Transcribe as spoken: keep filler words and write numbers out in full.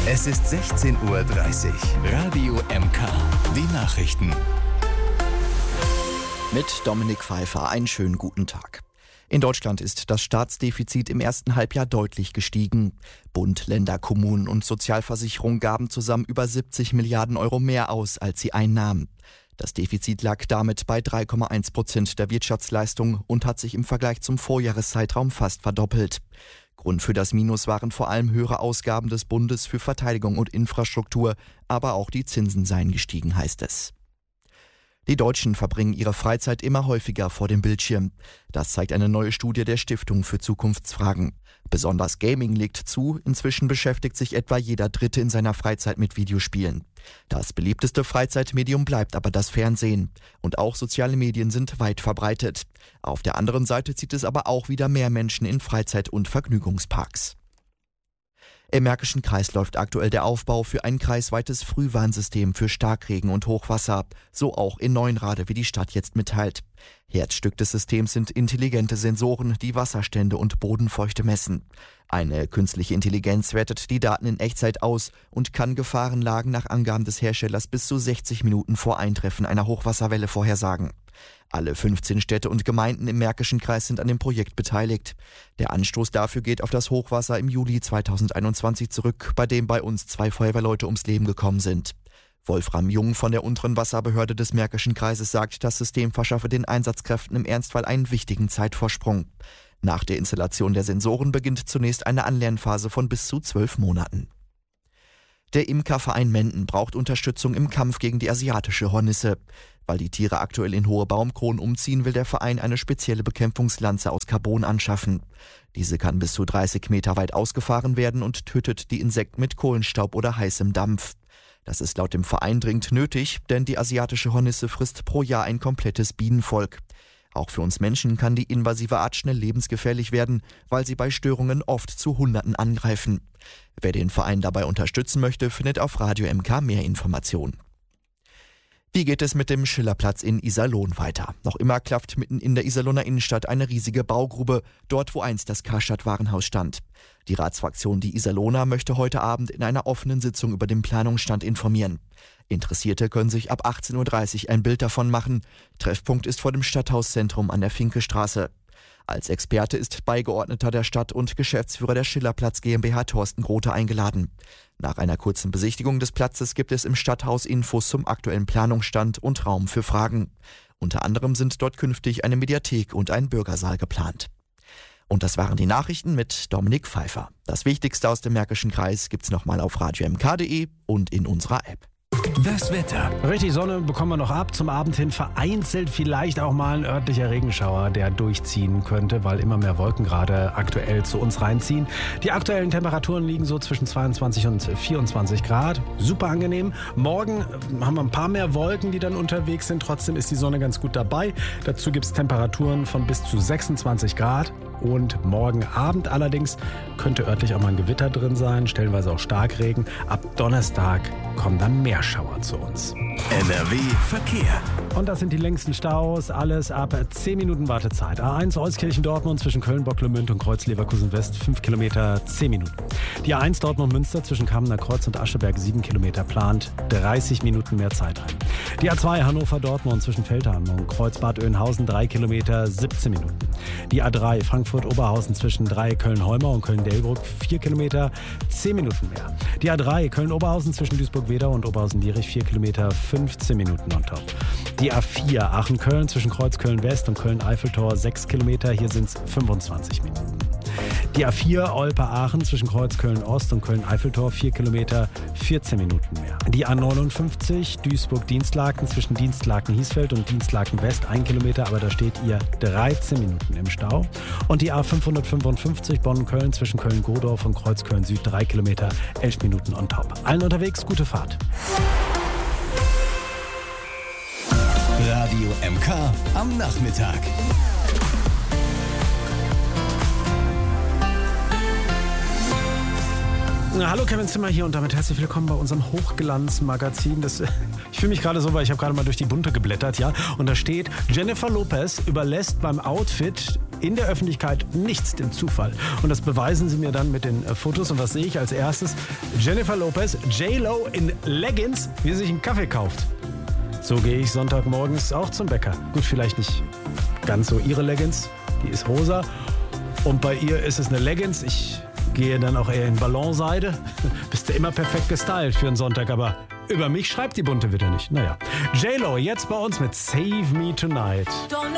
Es ist sechzehn Uhr dreißig. Radio M K. Die Nachrichten. Mit Dominik Pfeiffer. Einen schönen guten Tag. In Deutschland ist das Staatsdefizit im ersten Halbjahr deutlich gestiegen. Bund, Länder, Kommunen und Sozialversicherung gaben zusammen über siebzig Milliarden Euro mehr aus, als sie einnahmen. Das Defizit lag damit bei drei Komma eins Prozent der Wirtschaftsleistung und hat sich im Vergleich zum Vorjahreszeitraum fast verdoppelt. Grund für das Minus waren vor allem höhere Ausgaben des Bundes für Verteidigung und Infrastruktur, aber auch die Zinsen seien gestiegen, heißt es. Die Deutschen verbringen ihre Freizeit immer häufiger vor dem Bildschirm. Das zeigt eine neue Studie der Stiftung für Zukunftsfragen. Besonders Gaming legt zu, inzwischen beschäftigt sich etwa jeder Dritte in seiner Freizeit mit Videospielen. Das beliebteste Freizeitmedium bleibt aber das Fernsehen. Und auch soziale Medien sind weit verbreitet. Auf der anderen Seite zieht es aber auch wieder mehr Menschen in Freizeit- und Vergnügungsparks. Im Märkischen Kreis läuft aktuell der Aufbau für ein kreisweites Frühwarnsystem für Starkregen und Hochwasser, so auch in Neuenrade, wie die Stadt jetzt mitteilt. Herzstück des Systems sind intelligente Sensoren, die Wasserstände und Bodenfeuchte messen. Eine künstliche Intelligenz wertet die Daten in Echtzeit aus und kann Gefahrenlagen nach Angaben des Herstellers bis zu sechzig Minuten vor Eintreffen einer Hochwasserwelle vorhersagen. Alle fünfzehn Städte und Gemeinden im Märkischen Kreis sind an dem Projekt beteiligt. Der Anstoß dafür geht auf das Hochwasser im Juli zweitausendeinundzwanzig zurück, bei dem bei uns zwei Feuerwehrleute ums Leben gekommen sind. Wolfram Jung von der unteren Wasserbehörde des Märkischen Kreises sagt, das System verschaffe den Einsatzkräften im Ernstfall einen wichtigen Zeitvorsprung. Nach der Installation der Sensoren beginnt zunächst eine Anlernphase von bis zu zwölf Monaten. Der Imkerverein Menden braucht Unterstützung im Kampf gegen die asiatische Hornisse. Weil die Tiere aktuell in hohe Baumkronen umziehen, will der Verein eine spezielle Bekämpfungslanze aus Carbon anschaffen. Diese kann bis zu dreißig Meter weit ausgefahren werden und tötet die Insekten mit Kohlenstaub oder heißem Dampf. Das ist laut dem Verein dringend nötig, denn die asiatische Hornisse frisst pro Jahr ein komplettes Bienenvolk. Auch für uns Menschen kann die invasive Art schnell lebensgefährlich werden, weil sie bei Störungen oft zu Hunderten angreifen. Wer den Verein dabei unterstützen möchte, findet auf Radio M K mehr Informationen. Wie geht es mit dem Schillerplatz in Iserlohn weiter? Noch immer klafft mitten in der Iserlohner Innenstadt eine riesige Baugrube, dort wo einst das Karstadt-Warenhaus stand. Die Ratsfraktion Die Iserlohner möchte heute Abend in einer offenen Sitzung über den Planungsstand informieren. Interessierte können sich ab achtzehn Uhr dreißig ein Bild davon machen. Treffpunkt ist vor dem Stadthauszentrum an der Finkestraße. Als Experte ist Beigeordneter der Stadt und Geschäftsführer der Schillerplatz GmbH Thorsten Grote eingeladen. Nach einer kurzen Besichtigung des Platzes gibt es im Stadthaus Infos zum aktuellen Planungsstand und Raum für Fragen. Unter anderem sind dort künftig eine Mediathek und ein Bürgersaal geplant. Und das waren die Nachrichten mit Dominik Pfeiffer. Das Wichtigste aus dem Märkischen Kreis gibt's nochmal auf radio m k punkt d e und in unserer App. Das Wetter. Richtig Sonne bekommen wir noch ab. Zum Abend hin vereinzelt vielleicht auch mal ein örtlicher Regenschauer, der durchziehen könnte, weil immer mehr Wolken gerade aktuell zu uns reinziehen. Die aktuellen Temperaturen liegen so zwischen zweiundzwanzig und vierundzwanzig Grad. Super angenehm. Morgen haben wir ein paar mehr Wolken, die dann unterwegs sind. Trotzdem ist die Sonne ganz gut dabei. Dazu gibt es Temperaturen von bis zu sechsundzwanzig Grad. Und morgen Abend allerdings könnte örtlich auch mal ein Gewitter drin sein, stellenweise auch Starkregen. Ab Donnerstag kommen dann mehr Schauer zu uns. N R W Verkehr. Und das sind die längsten Staus, alles ab zehn Minuten Wartezeit. A eins Euskirchen-Dortmund zwischen Köln-Bocklemünd und Kreuz-Leverkusen-West, fünf Kilometer, zehn Minuten. Die A eins Dortmund-Münster zwischen Kamener Kreuz und Ascheberg, sieben Kilometer, plant dreißig Minuten mehr Zeit ein. Die A zwei Hannover-Dortmund zwischen Feldheim und Kreuzbad Oeynhausen, drei Kilometer, siebzehn Minuten. Die A drei Frankfurt-Oberhausen zwischen drei Köln-Holmer und Köln-Delbrück, vier Kilometer, zehn Minuten mehr. Die A drei Köln-Oberhausen zwischen Duisburg-Wedau und Oberhausen-Lierich, vier Kilometer, fünfzehn Minuten on top. Die A vier Aachen-Köln zwischen Kreuz-Köln-West und Köln-Eiffeltor, sechs Kilometer, hier sind es fünfundzwanzig Minuten. Die A vier Olpe-Aachen zwischen Kreuz-Köln-Ost und Köln-Eiffeltor, vier Kilometer, vierzehn Minuten mehr. Die A neunundfünfzig Duisburg-Dienstlaken zwischen Dienstlaken-Hiesfeld und Dienstlaken-West, ein Kilometer, aber da steht ihr dreizehn Minuten im Stau. Und die A fünfhundertfünfundfünfzig Bonn-Köln zwischen Köln-Godorf und Kreuz-Köln-Süd, drei Kilometer, elf Minuten on top. Allen unterwegs, gute Fahrt. Radio M K am Nachmittag. Hallo, Kevin Zimmer hier und damit herzlich willkommen bei unserem Hochglanzmagazin. Das, ich fühle mich gerade so, weil ich habe gerade mal durch die Bunte geblättert, ja. Und da steht, Jennifer Lopez überlässt beim Outfit in der Öffentlichkeit nichts dem Zufall. Und das beweisen sie mir dann mit den äh, Fotos. Und was sehe ich als erstes? Jennifer Lopez, J-Lo in Leggings, wie sie sich einen Kaffee kauft. So gehe ich Sonntagmorgens auch zum Bäcker. Gut, vielleicht nicht ganz so ihre Leggings, die ist rosa. Und bei ihr ist es eine Leggings. Ich gehe dann auch eher in Ballonseide. Bist du immer perfekt gestylt für einen Sonntag, aber über mich schreibt die bunte Witte nicht. Naja. J-Lo jetzt bei uns mit Save Me Tonight.